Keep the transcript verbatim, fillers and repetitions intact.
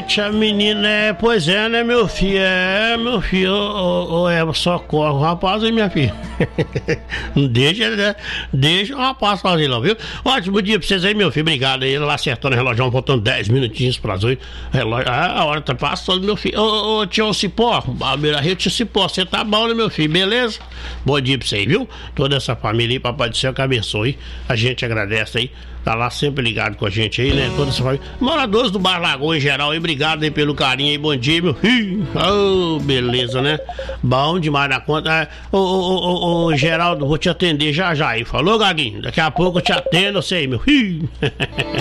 Gente, a menina é, pois é, né, meu filho? É, meu filho, ou é só corre o rapaz aí, minha filha. Não deixa, né? Deixa o rapaz sozinho, não, viu? Ótimo dia pra vocês aí, meu filho. Obrigado aí. Lá acertando o relógio, faltando dez minutinhos para as oito. Relógio, ah, a hora tá passando, meu filho. Ô, ô, tio Cipó, a beira rio, tio Cipó, você tá bom, né, meu filho? Beleza? Bom dia pra vocês, viu? Toda essa família aí, papai do céu que abençoe. A gente agradece aí. Tá lá sempre ligado com a gente aí, né? Toda essa família. Moradores do Bar Lagoa em geral aí, obrigado aí pelo carinho aí, bom dia, meu filho. Oh, beleza, né? Bom demais da conta. Ô, ô, ô, ô, Geraldo, vou te atender já já aí. Falou, Gaguinho? Daqui a pouco eu te atendo, eu sei, meu filho.